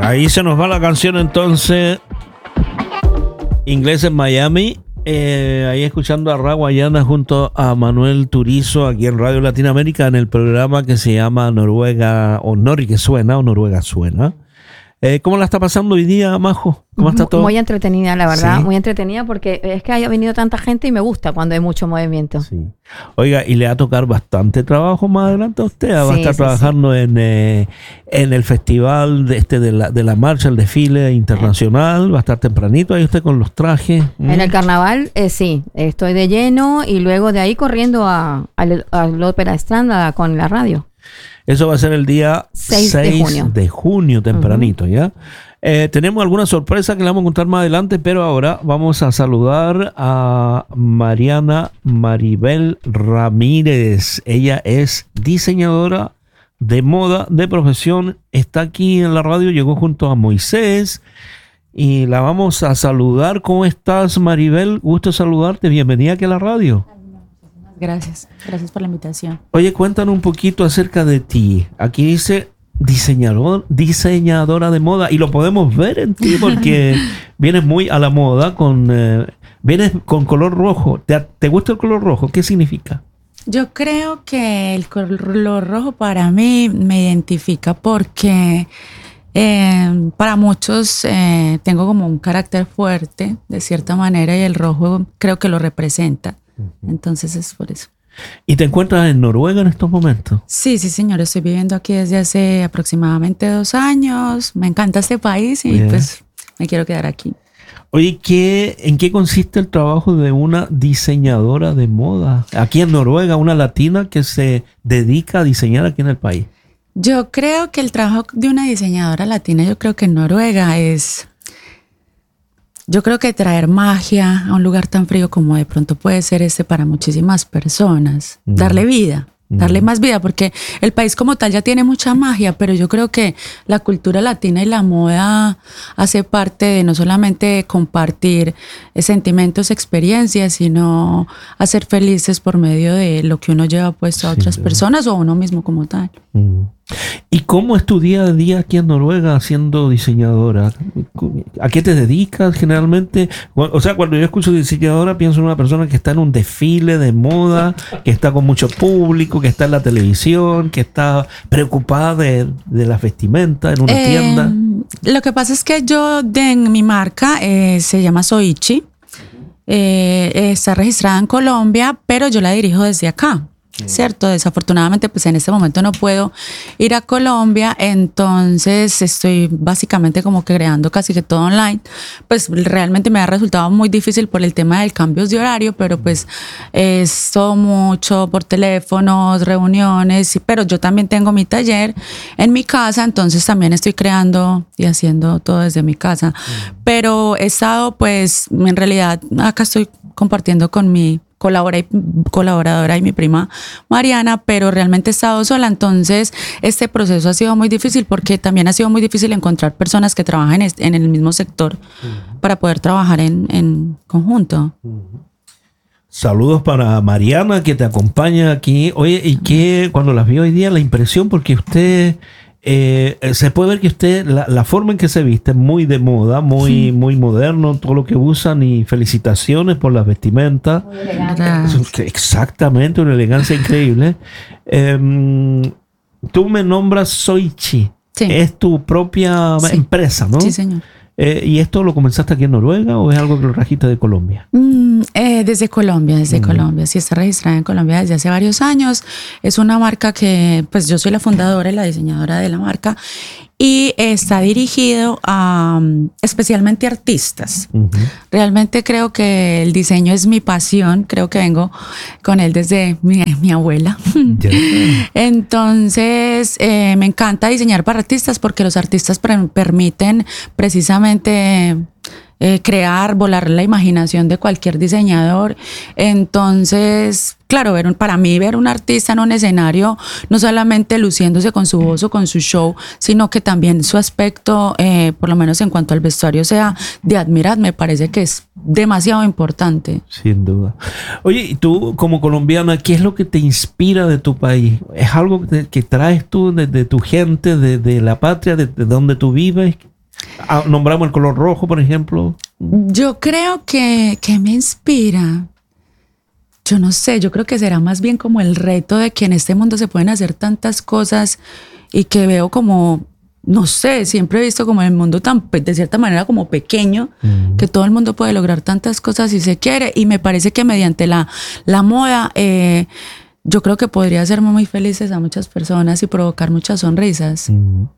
Ahí se nos va la canción entonces. Inglés en Miami. Ahí escuchando a Ra Guayana junto a Manuel Turizo aquí en Radio Latinoamérica en el programa que se llama Noruega o Nori que suena o Noruega suena. ¿Cómo la está pasando hoy día, Majo? ¿Cómo está todo? Muy entretenida, la verdad, ¿Sí? Muy entretenida porque es que haya venido tanta gente y me gusta cuando hay mucho movimiento. Sí. Oiga, y le va a tocar bastante trabajo más adelante a usted. Va a estar trabajando en el festival de la marcha, el desfile internacional. Va a estar tempranito ahí usted con los trajes. En el carnaval, sí, estoy de lleno y luego de ahí corriendo a la Ópera Estrada con la radio. Eso va a ser el día 6 de junio, tempranito, ¿ya? Tenemos alguna sorpresa que le vamos a contar más adelante, pero ahora vamos a saludar a Mariana Maribel Ramírez. Ella es diseñadora de moda de profesión. Está aquí en la radio, llegó junto a Moisés y la vamos a saludar. ¿Cómo estás, Maribel? Gusto saludarte. Bienvenida aquí a la radio. Gracias por la invitación. Oye, cuéntanos un poquito acerca de ti. Aquí dice diseñadora de moda y lo podemos ver en ti porque vienes muy a la moda vienes con color rojo. ¿Te gusta el color rojo? ¿Qué significa? Yo creo que el color rojo para mí me identifica porque para muchos tengo como un carácter fuerte de cierta manera y el rojo creo que lo representa. Entonces es por eso. ¿Y te encuentras en Noruega en estos momentos? Sí, señor. Estoy viviendo aquí desde hace aproximadamente 2 años. Me encanta este país y pues me quiero quedar aquí. Oye, ¿en qué consiste el trabajo de una diseñadora de moda? Aquí en Noruega, una latina que se dedica a diseñar aquí en el país. Yo creo que el trabajo de una diseñadora latina, yo creo que en Noruega es... Yo creo que traer magia a un lugar tan frío como de pronto puede ser para muchísimas personas, darle vida, darle más vida, porque el país como tal ya tiene mucha magia, pero yo creo que la cultura latina y la moda hace parte de no solamente compartir sentimientos, experiencias, sino hacer felices por medio de lo que uno lleva puesto a otras personas o a uno mismo como tal. ¿Y cómo es tu día a día aquí en Noruega siendo diseñadora? ¿A qué te dedicas generalmente? O sea, cuando yo escucho diseñadora pienso en una persona que está en un desfile de moda, que está con mucho público, que está en la televisión, que está preocupada de la vestimenta en una tienda. Lo que pasa es que yo en mi marca se llama Soichi, está registrada en Colombia, pero yo la dirijo desde acá. Cierto, desafortunadamente pues en este momento no puedo ir a Colombia, entonces estoy básicamente como que creando casi que todo online. Pues realmente me ha resultado muy difícil por el tema del cambio de horario, pero pues es todo mucho por teléfonos, reuniones, pero yo también tengo mi taller en mi casa, entonces también estoy creando y haciendo todo desde mi casa. Pero he estado pues en realidad acá estoy compartiendo con mi colaboradora y mi prima Mariana, pero realmente he estado sola, entonces este proceso ha sido muy difícil porque también ha sido muy difícil encontrar personas que trabajen en el mismo sector para poder trabajar en conjunto. Saludos para Mariana que te acompaña aquí. Oye, ¿y qué cuando las vi hoy día la impresión? Porque usted... se puede ver que usted, la forma en que se viste es muy de moda, muy moderno, todo lo que usan y felicitaciones por las vestimentas. Exactamente, una elegancia increíble. Tú me nombras Soichi, es tu propia empresa, ¿no? Sí, señor. ¿Y esto lo comenzaste aquí en Noruega o es algo que lo trajiste de Colombia? Desde Colombia, Colombia. Sí, está registrada en Colombia desde hace varios años. Es una marca que, pues yo soy la fundadora y la diseñadora de la marca y está dirigido a especialmente artistas. Realmente creo que el diseño es mi pasión, creo que vengo con él desde mi abuela. Entonces me encanta diseñar para artistas porque los artistas permiten precisamente crear, volar la imaginación de cualquier diseñador. Entonces, claro, para mí ver un artista en un escenario, no solamente luciéndose con su voz o con su show, sino que también su aspecto, por lo menos en cuanto al vestuario, sea de admirar, me parece que es demasiado importante. Sin duda. Oye, y tú como colombiana, ¿qué es lo que te inspira de tu país? ¿Es algo que traes tú de tu gente, de la patria, de donde tú vives? Nombramos el color rojo, por ejemplo. Yo creo que me inspira. Yo no sé, yo creo que será más bien como el reto de que en este mundo se pueden hacer tantas cosas y que veo como, no sé, siempre he visto como el mundo tan, de cierta manera, como pequeño, que todo el mundo puede lograr tantas cosas si se quiere, y me parece que mediante la moda, yo creo que podría hacerme muy felices a muchas personas y provocar muchas sonrisas.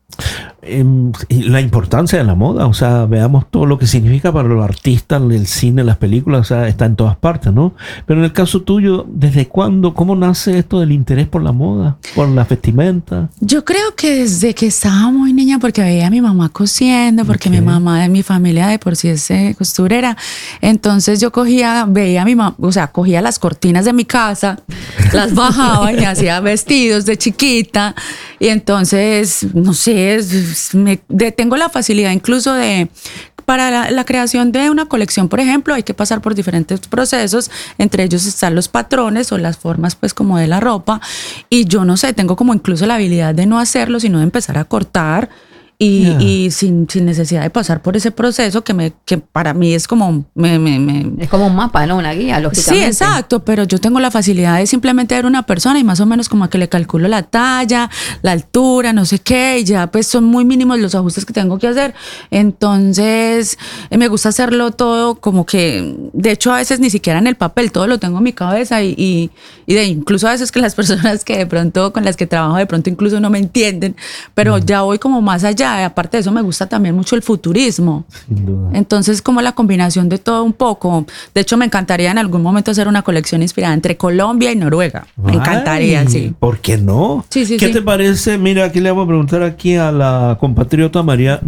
Y la importancia de la moda, o sea, veamos todo lo que significa para los artistas, el cine, las películas, o sea, está en todas partes, ¿no? Pero en el caso tuyo, ¿desde cuándo, cómo nace esto del interés por la moda, por la vestimenta? Yo creo que desde que estaba muy niña, porque veía a mi mamá cosiendo, porque mi mamá de mi familia de por sí es costurera, entonces yo veía a mi mamá, o sea, cogía las cortinas de mi casa, las bajaba y me hacía vestidos de chiquita, y entonces, no sé, tengo la facilidad incluso para la creación de una colección, por ejemplo, hay que pasar por diferentes procesos, entre ellos están los patrones o las formas pues como de la ropa, y yo no sé, tengo como incluso la habilidad de no hacerlo, sino de empezar a cortar y sin necesidad de pasar por ese proceso que para mí es como es como un mapa, ¿no? Una guía, lógicamente. Sí, exacto, pero yo tengo la facilidad de simplemente ver una persona y más o menos como que le calculo la talla, la altura, no sé qué, y ya pues son muy mínimos los ajustes que tengo que hacer. Entonces me gusta hacerlo todo como que, de hecho a veces ni siquiera en el papel, todo lo tengo en mi cabeza y incluso a veces que las personas que de pronto con las que trabajo de pronto incluso no me entienden, pero ya voy como más allá. Aparte de eso me gusta también mucho el futurismo. Sin duda. Entonces como la combinación de todo un poco. De hecho me encantaría en algún momento hacer una colección inspirada entre Colombia y Noruega. Me encantaría, sí. ¿Por qué no? Sí, sí, ¿Qué sí. te parece? Mira, aquí le vamos a preguntar aquí a la compatriota María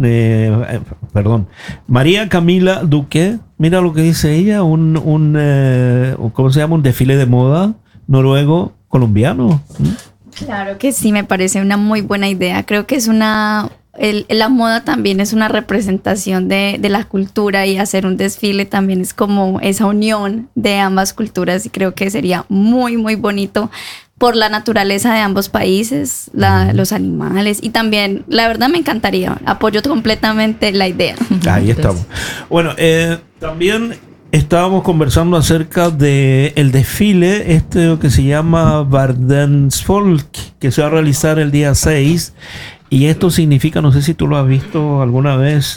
Camila Duque. Mira lo que dice ella, ¿cómo se llama? Un desfile de moda noruego colombiano. Claro que sí, me parece una muy buena idea. Creo que es la moda también es una representación de la cultura, y hacer un desfile también es como esa unión de ambas culturas, y creo que sería muy, muy bonito por la naturaleza de ambos países, los animales, y también, la verdad me encantaría, apoyo completamente la idea. Ahí estamos. Bueno, también estábamos conversando acerca de el desfile que se llama Verdensfolk, que se va a realizar el día 6. Y esto significa, no sé si tú lo has visto alguna vez,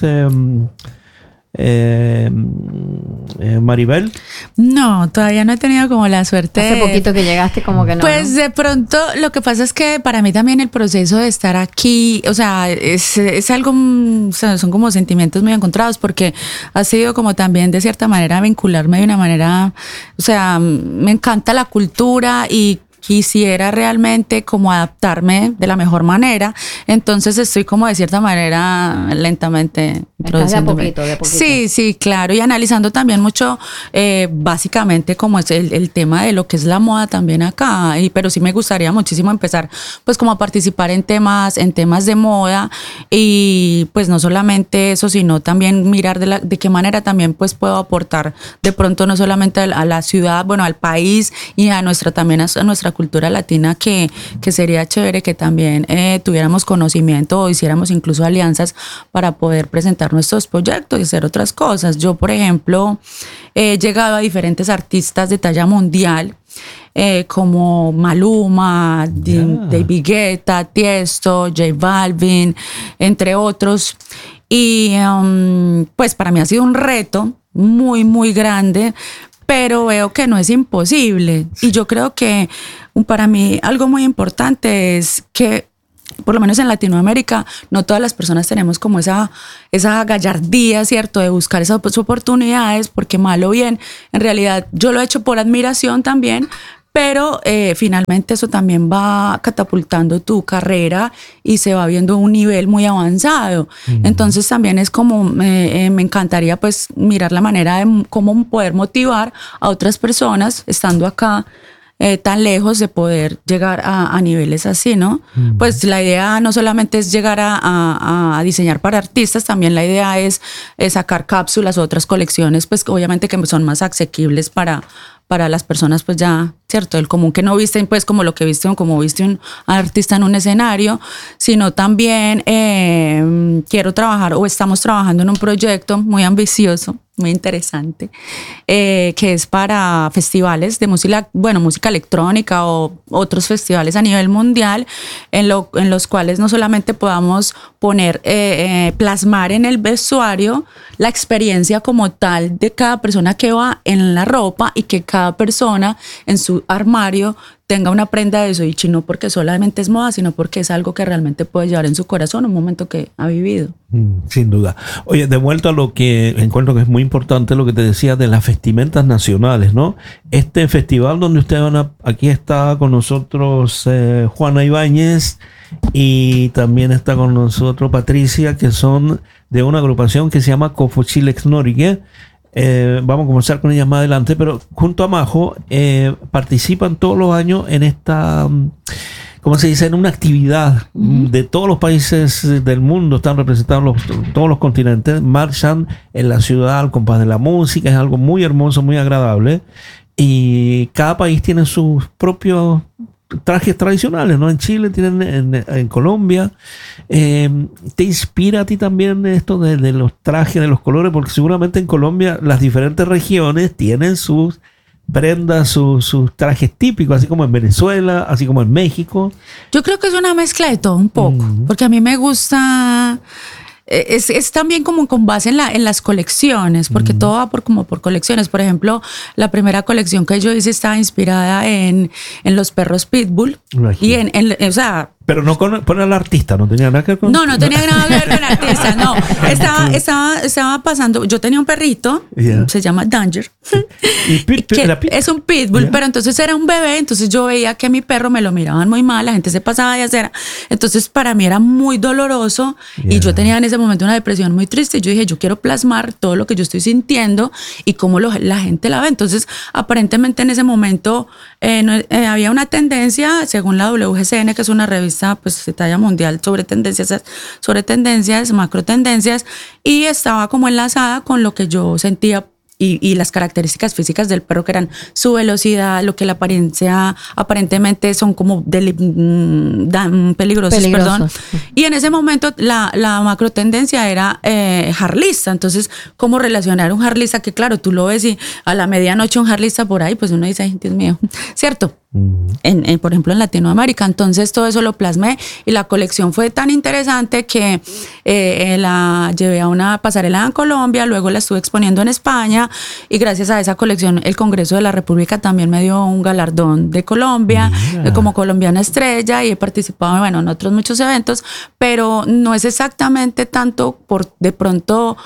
Maribel. No, todavía no he tenido como la suerte. Hace poquito que llegaste, como que no. Pues de pronto lo que pasa es que para mí también el proceso de estar aquí, o sea, es algo, o sea, son como sentimientos muy encontrados, porque ha sido como también de cierta manera vincularme de una manera, o sea, me encanta la cultura y quisiera realmente como adaptarme de la mejor manera, entonces estoy como de cierta manera lentamente introduciéndome. De a poquito. Sí, claro, y analizando también mucho básicamente como es el tema de lo que es la moda también acá, pero sí me gustaría muchísimo empezar pues como a participar en temas de moda, y pues no solamente eso, sino también mirar de qué manera también pues puedo aportar de pronto no solamente a la ciudad, bueno, al país y a nuestra cultura latina, que sería chévere que también tuviéramos conocimiento o hiciéramos incluso alianzas para poder presentar nuestros proyectos y hacer otras cosas. Yo, por ejemplo, he llegado a diferentes artistas de talla mundial, como Maluma, David Guetta, Tiesto, J Balvin, entre otros. Y pues para mí ha sido un reto muy, muy grande, pero veo que no es imposible. Y yo creo que para mí algo muy importante es que, por lo menos en Latinoamérica, no todas las personas tenemos como esa gallardía, ¿cierto?, de buscar esas oportunidades, porque mal o bien, en realidad yo lo he hecho por admiración también, pero finalmente eso también va catapultando tu carrera y se va viendo un nivel muy avanzado. Entonces también es como, me encantaría pues mirar la manera de cómo poder motivar a otras personas estando acá tan lejos, de poder llegar a niveles así, ¿no? Pues la idea no solamente es llegar a diseñar para artistas, también la idea es sacar cápsulas o otras colecciones, pues obviamente que son más asequibles para las personas, pues ya, ¿cierto?, el común, que no visten pues como lo que viste, como viste un artista en un escenario, sino también quiero trabajar o estamos trabajando en un proyecto muy ambicioso, muy interesante, que es para festivales de música, bueno, música electrónica o otros festivales a nivel mundial, en los cuales no solamente podamos poner, plasmar en el vestuario la experiencia como tal de cada persona que va en la ropa y que cada persona en su armario tenga una prenda de Soichi, no porque solamente es moda, sino porque es algo que realmente puede llevar en su corazón un momento que ha vivido. Sin duda. Oye, de vuelta a lo que encuentro que es muy importante, lo que te decía de las vestimentas nacionales, ¿no? Este festival donde aquí está con nosotros Juana Ibáñez y también está con nosotros Patricia, que son de una agrupación que se llama Kofochilex Norige. Vamos a conversar con ellas más adelante, pero junto a Majo participan todos los años en esta, ¿cómo se dice? En una actividad de todos los países del mundo, están representados todos los continentes, marchan en la ciudad al compás de la música, es algo muy hermoso, muy agradable, y cada país tiene sus propios trajes tradicionales, ¿no? En Chile tienen, en Colombia. ¿Te inspira a ti también esto de los trajes, de los colores? Porque seguramente en Colombia las diferentes regiones tienen sus prendas, sus trajes típicos, así como en Venezuela, así como en México. Yo creo que es una mezcla de todo un poco, porque a mí me gusta... Es también como con base en las colecciones, porque todo va por colecciones. Por ejemplo, la primera colección que yo hice estaba inspirada en los perros Pitbull. Imagínate. Y o sea... Pero no con el artista, no tenía nada que ver con... No tenía nada que ver con el artista, no. Estaba pasando, yo tenía un perrito, se llama Danger. Es un pitbull, pero entonces era un bebé, entonces yo veía que a mi perro me lo miraban muy mal, la gente se pasaba de acera. Entonces para mí era muy doloroso y yo tenía en ese momento una depresión muy triste. Yo dije, yo quiero plasmar todo lo que yo estoy sintiendo y cómo la gente la ve. Entonces aquí en ese momento había una tendencia, según la WGCN, que es una revista pues de talla mundial sobre tendencias, macro tendencias, y estaba como enlazada con lo que yo sentía y las características físicas del perro, que eran su velocidad, lo que la apariencia aparentemente son como peligrosos. Perdón. Y en ese momento la macro tendencia era harlista. Entonces, ¿cómo relacionar un harlista? Que claro, tú lo ves y a la medianoche un harlista por ahí, pues uno dice, ay, Dios mío, ¿cierto? Por ejemplo, en Latinoamérica. Entonces todo eso lo plasmé y la colección fue tan interesante que la llevé a una pasarela en Colombia, luego la estuve exponiendo en España y gracias a esa colección el Congreso de la República también me dio un galardón de Colombia como colombiana estrella, y he participado en otros muchos eventos, pero no es exactamente tanto por de pronto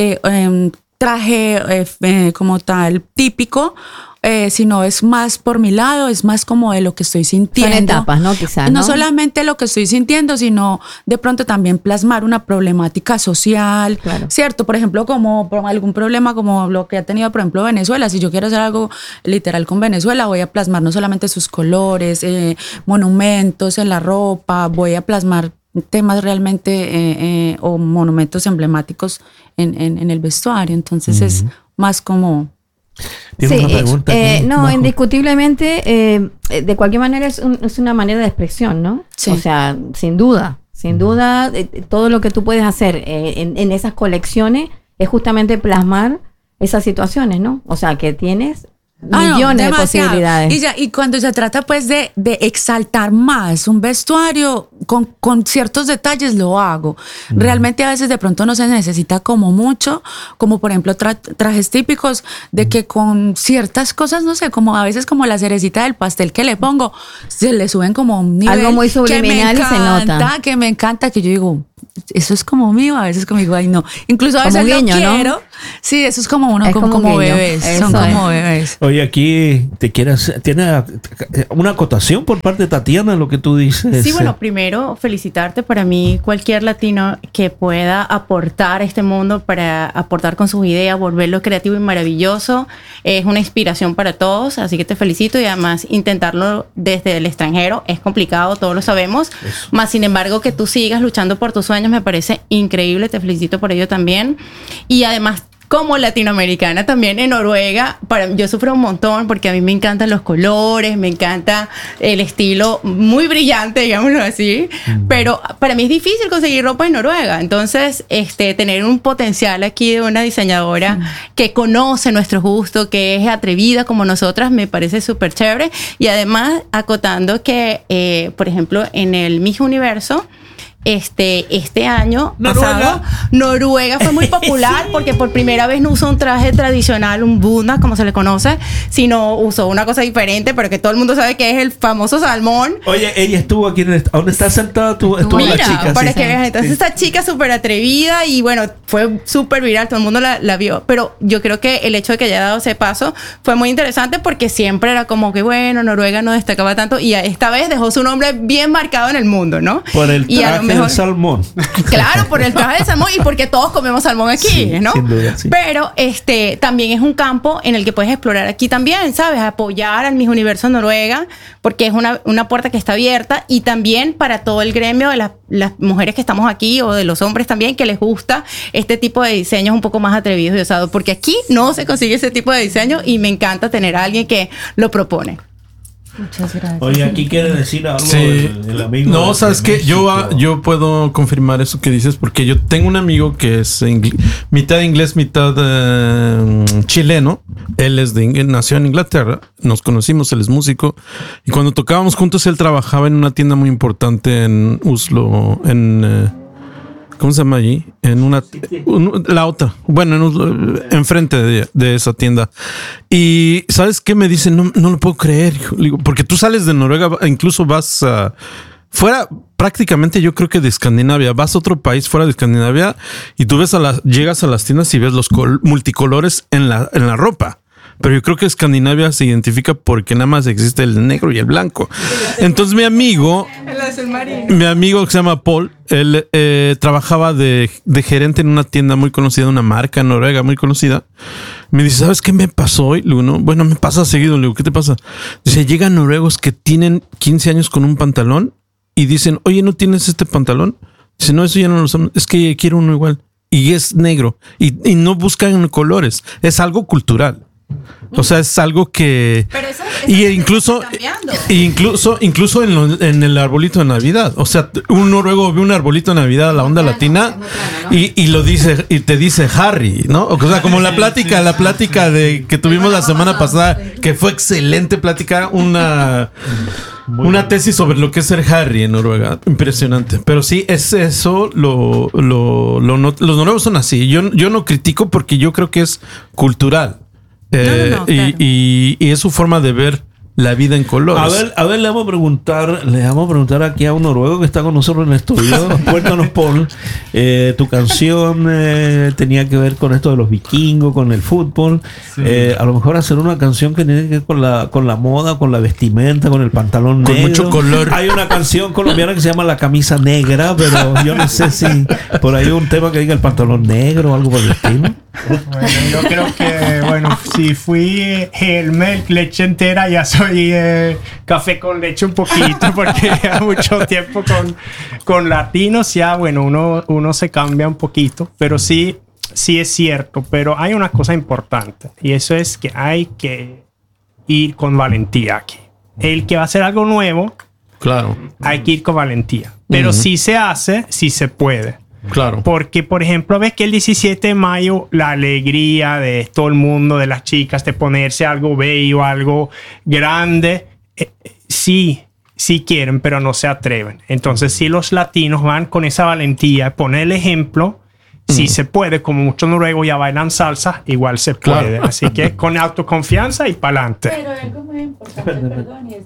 traje como tal típico, sino es más por mi lado, es más como de lo que estoy sintiendo. Son etapas, ¿no? Quizás, no solamente lo que estoy sintiendo, sino de pronto también plasmar una problemática social, claro. ¿Cierto? Por ejemplo, como algún problema como lo que ha tenido, por ejemplo, Venezuela. Si yo quiero hacer algo literal con Venezuela, voy a plasmar no solamente sus colores, monumentos en la ropa, voy a plasmar temas realmente o monumentos emblemáticos en el vestuario. Entonces es más como... ¿Tienes una pregunta? No, indiscutiblemente, de cualquier manera es una manera de expresión, ¿no? Sí. O sea, sin duda, todo lo que tú puedes hacer en esas colecciones es justamente plasmar esas situaciones, ¿no? O sea, que tienes millones de posibilidades. Y cuando se trata pues de exaltar más un vestuario con ciertos detalles, lo hago. Realmente a veces de pronto no se necesita como mucho, como por ejemplo trajes típicos, de que con ciertas cosas, no sé, como a veces como la cerecita del pastel que le pongo, se le suben como un nivel algo muy subliminal y se nota. Que me encanta, que yo digo, eso es como mío, a veces como digo, ay no. Incluso a veces guiño, lo quiero. ¿No? Sí, eso es como uno, es como bebés. Son como bebés. Oye, aquí tiene una acotación por parte de Tatiana, lo que tú dices. Sí, bueno, primero felicitarte. Para mí, cualquier latino que pueda aportar a este mundo, para aportar con sus ideas, volverlo creativo y maravilloso, es una inspiración para todos. Así que te felicito, y además intentarlo desde el extranjero es complicado, todos lo sabemos. Eso. Más sin embargo, que tú sigas luchando por tus sueños me parece increíble. Te felicito por ello también. Y además, como latinoamericana también en Noruega, yo sufro un montón porque a mí me encantan los colores, me encanta el estilo muy brillante, digámoslo así, pero para mí es difícil conseguir ropa en Noruega. Entonces, tener un potencial aquí de una diseñadora que conoce nuestro gusto, que es atrevida como nosotras, me parece súper chévere. Y además, acotando que, por ejemplo, en el Miss Universo, este año pasado, Noruega fue muy popular porque por primera vez no usó un traje tradicional, un bunda, como se le conoce, sino usó una cosa diferente, pero que todo el mundo sabe que es el famoso salmón. Oye, ella estuvo aquí ¿dónde está sentada tú? Estuvo Mira, la chica. para que veas. Entonces, esta chica súper atrevida y bueno, fue súper viral, todo el mundo la vio. Pero yo creo que el hecho de que haya dado ese paso fue muy interesante porque siempre era como que, bueno, Noruega no destacaba tanto y esta vez dejó su nombre bien marcado en el mundo, ¿no? Por el traje del salmón. Claro, por el traje de salmón y porque todos comemos salmón aquí, sí, ¿no? Sin duda, sí. Pero también es un campo en el que puedes explorar aquí también, ¿sabes? Apoyar al Miss Universo Noruega, porque es una puerta que está abierta, y también para todo el gremio de las mujeres que estamos aquí, o de los hombres también, que les gusta este tipo de diseños un poco más atrevidos y osados, porque aquí no se consigue ese tipo de diseño y me encanta tener a alguien que lo propone. Muchas gracias. Oye, aquí quiere decir algo Sí. el amigo. No, sabes que yo puedo confirmar eso que dices, porque yo tengo un amigo que es mitad inglés, mitad chileno. Él nació en Inglaterra, nos conocimos, él es músico, y cuando tocábamos juntos él trabajaba en una tienda muy importante en Oslo, ¿cómo se llama allí? La otra. Bueno, enfrente de esa tienda. Y ¿sabes qué me dice? No lo puedo creer. Digo, porque tú sales de Noruega, incluso vas fuera prácticamente, yo creo que de Escandinavia. Vas a otro país fuera de Escandinavia y tú llegas a las tiendas y ves los multicolores en la ropa. Pero yo creo que Escandinavia se identifica porque nada más existe el negro y el blanco. Entonces mi amigo que se llama Paul, él trabajaba de gerente en una tienda muy conocida, una marca en Noruega muy conocida. Me dice, ¿sabes qué me pasó hoy? Le digo, no, bueno, me pasa seguido. Le digo, ¿qué te pasa? Dice, llegan noruegos que tienen 15 años con un pantalón y dicen, oye, ¿no tienes este pantalón? Dice, no, eso ya no lo usamos. Es que quiero uno igual. Y es negro. Y no buscan colores. Es algo cultural. O sea, es algo que... Pero eso y incluso en el arbolito de Navidad. O sea, un noruego ve un arbolito de Navidad a la onda latina y lo dice, y te dice Harry, ¿no? O sea, como la plática de que tuvimos la semana pasada, que fue excelente plática, una tesis sobre lo que es ser Harry en Noruega. Impresionante. Pero sí, es eso. Los noruegos son así. Yo no critico porque yo creo que es cultural. Claro. Y es su forma de ver la vida en colores. A ver, le vamos a preguntar aquí a un noruego que está con nosotros en el estudio. Cuéntanos, Paul, tu canción tenía que ver con esto de los vikingos, con el fútbol. Sí. A lo mejor hacer una canción que tiene que ver con la moda, con la vestimenta, con el pantalón negro. Con mucho color. Hay una canción colombiana que se llama La Camisa Negra, pero yo no sé si por ahí hay un tema que diga el pantalón negro o algo por el estilo. Bueno, yo creo que, si fui el milk leche entera, ya soy café con leche un poquito, porque ya mucho tiempo con latinos, ya uno se cambia un poquito, pero sí es cierto, pero hay una cosa importante, y eso es que hay que ir con valentía aquí. El que va a hacer algo nuevo, claro, hay que ir con valentía, pero si se hace, si se puede. Claro. Porque, por ejemplo, ves que el 17 de mayo la alegría de todo el mundo, de las chicas, de ponerse algo bello, algo grande, sí quieren, pero no se atreven. Entonces, si los latinos van con esa valentía, poner el ejemplo, si se puede, como muchos noruegos ya bailan salsa, igual se puede. Claro. Así que con autoconfianza y para adelante. Pero algo muy importante, perdón, y es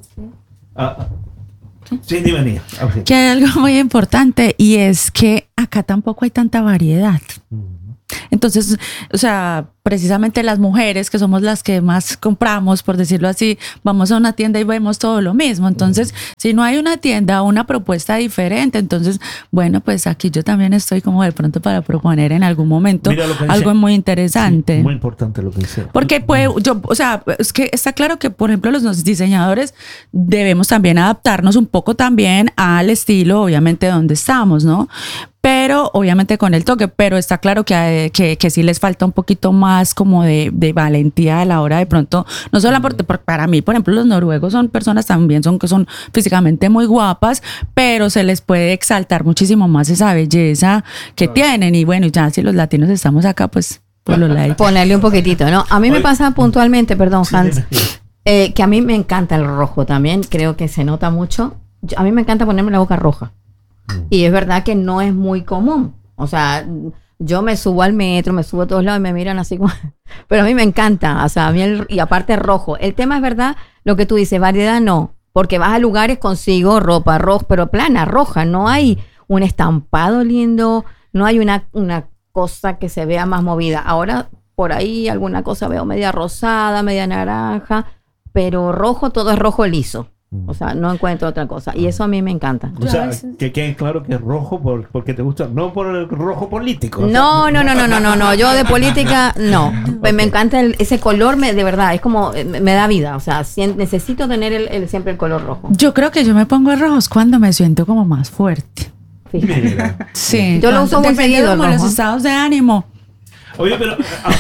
sí, dime. Okay. Que hay algo muy importante, y es que acá tampoco hay tanta variedad. Entonces, o sea, precisamente las mujeres, que somos las que más compramos, por decirlo así, vamos a una tienda y vemos todo lo mismo. Entonces, si no hay una tienda, una propuesta diferente, entonces, bueno, pues aquí yo también estoy como de pronto para proponer en algún momento algo muy interesante. Sí, muy importante lo que dice. Porque es que está claro que, por ejemplo, los diseñadores debemos también adaptarnos un poco también al estilo, obviamente, donde estamos, ¿no? pero obviamente con el toque, pero está claro que sí les falta un poquito más como de valentía a la hora de pronto, no solo porque para mí, por ejemplo, los noruegos son personas también que son físicamente muy guapas, pero se les puede exaltar muchísimo más esa belleza que tienen, y bueno, ya si los latinos estamos acá, pues por los lados. Ponerle un poquitito, ¿no? A mí me pasa puntualmente, perdón, Hans, que a mí me encanta el rojo también, creo que se nota mucho. A mí me encanta ponerme la boca roja. Y es verdad que no es muy común. O sea, yo me subo al metro, me subo a todos lados y me miran así como... Pero a mí me encanta, o sea, a mí y aparte rojo. El tema es verdad, lo que tú dices, variedad no. Porque vas a lugares, consigo ropa roja, pero plana, roja. No hay un estampado lindo, no hay una cosa que se vea más movida. Ahora, por ahí alguna cosa veo media rosada, media naranja, pero rojo, todo es rojo liso. O sea, no encuentro otra cosa. Y eso a mí me encanta. O sea, que quede claro que es rojo porque te gusta, no por el rojo político. No. Yo de política, no. Pues me encanta ese color, de verdad, es como, me da vida. O sea, necesito tener siempre el color rojo. Yo creo que yo me pongo rojos cuando me siento como más fuerte. Fíjate. Sí. Yo lo uso muy seguido. Como los estados de ánimo. Oye, pero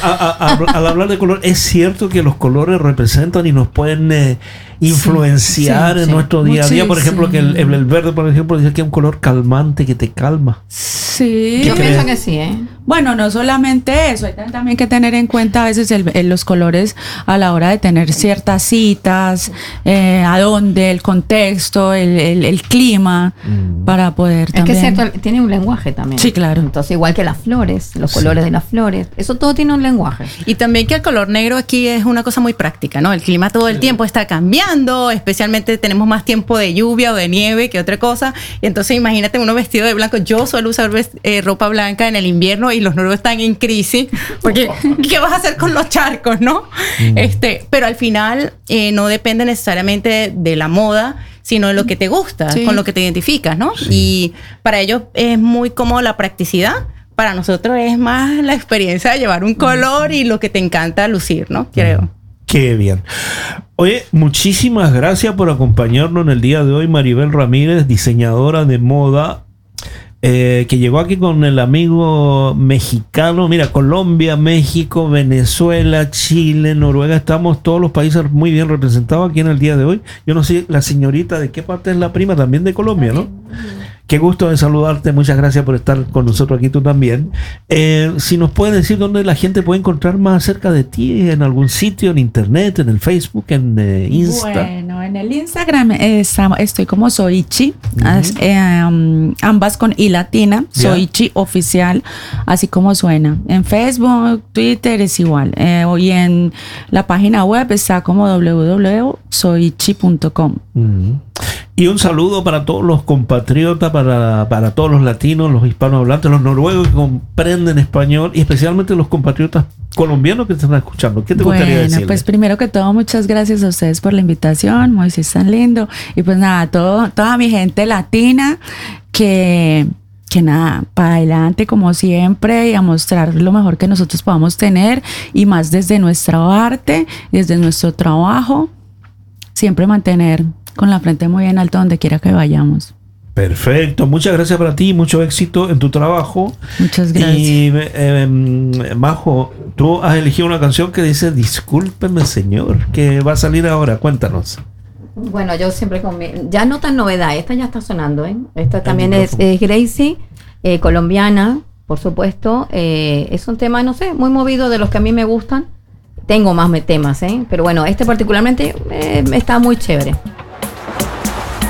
al hablar de color, es cierto que los colores representan y nos pueden influenciar en nuestro día a día. Por ejemplo, que el verde, por ejemplo, dice que es un color calmante que te calma. Sí. Yo pienso que sí, ¿eh? Bueno, no solamente eso, hay también que tener en cuenta a veces los colores a la hora de tener ciertas citas, a dónde, el contexto, el clima, para poder también... Es que es cierto, tiene un lenguaje también. Sí, claro. Entonces, igual que las flores, los colores de las flores, eso todo tiene un lenguaje. Y también que el color negro aquí es una cosa muy práctica, ¿no? El clima todo el tiempo está cambiando, especialmente tenemos más tiempo de lluvia o de nieve que otra cosa, y entonces imagínate uno vestido de blanco. Yo suelo usar ropa blanca en el invierno y los noruegos están en crisis, porque ¿qué vas a hacer con los charcos, no? Pero al final no depende necesariamente de la moda, sino de lo que te gusta, con lo que te identificas, ¿no? Sí. Y para ellos es muy cómodo la practicidad. Para nosotros es más la experiencia de llevar un color y lo que te encanta lucir, ¿no? Creo. Qué bien. Oye, muchísimas gracias por acompañarnos en el día de hoy, Maribel Ramírez, diseñadora de moda, que llegó aquí con el amigo mexicano. Mira, Colombia, México, Venezuela, Chile, Noruega, estamos todos los países muy bien representados aquí en el día de hoy. Yo no sé, la señorita, ¿de qué parte es la prima? También de Colombia, ¿no? Qué gusto de saludarte, muchas gracias por estar con nosotros aquí, tú también. Si nos puedes decir dónde la gente puede encontrar más acerca de ti, en algún sitio, en internet, en el Facebook, en Insta. Bueno, en el Instagram estoy como Soichi, ambas con I latina, Soichi oficial, así como suena. En Facebook, Twitter es igual. Y en la página web está como www.soichi.com. Y un saludo para todos los compatriotas, para todos los latinos, los hispanohablantes, los noruegos que comprenden español, y especialmente los compatriotas colombianos que te están escuchando. ¿Qué te gustaría decir? Bueno, pues primero que todo, muchas gracias a ustedes por la invitación, Moisés tan lindo, y pues nada, toda mi gente latina que nada, para adelante como siempre y a mostrar lo mejor que nosotros podamos tener, y más desde nuestra arte, desde nuestro trabajo, siempre mantener con la frente muy en alto donde quiera que vayamos. Perfecto, muchas gracias para ti, mucho éxito en tu trabajo. Muchas gracias. Y Majo, tú has elegido una canción que dice Discúlpeme Señor, que va a salir ahora, cuéntanos. Bueno, yo siempre ya no tan novedad, esta ya está sonando, ¿eh? Esta también es Gracie, colombiana, por supuesto. Es un tema, no sé, muy movido, de los que a mí me gustan. Tengo más temas, pero bueno, este particularmente está muy chévere.